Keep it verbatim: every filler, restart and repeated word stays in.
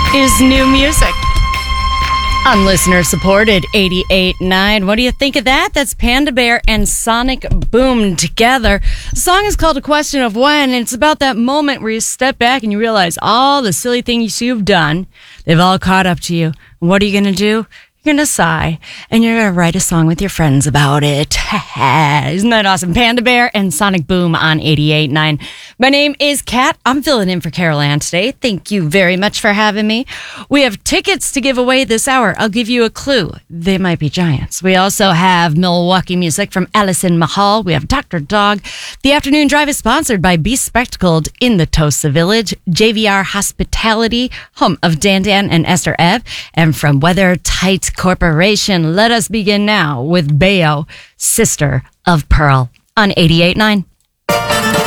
is new music on listener-supported eighty-eight point nine. What do you think of that? That's Panda Bear and Sonic Boom together. The song is called A Question of When, and it's about that moment where you step back and you realize all the silly things you've done, they've all caught up to you. And what are you going to do? You're going to sigh, and you're going to write a song with your friends about it. Isn't that awesome? Panda Bear and Sonic Boom on eighty-eight point nine. My name is Kat. I'm filling in for Carol Ann today. Thank you very much for having me. We have tickets to give away this hour. I'll give you a clue. They might be giants. We also have Milwaukee music from Allison Mahal. We have Doctor Dog. The afternoon drive is sponsored by Be Spectacled in the Tosa Village, J V R Hospitality, home of Dan Dan and Esther Ev, and from Weather Tight Corporation. Let us begin now with Bayo, Sister of Pearl, on eighty-eight point nine.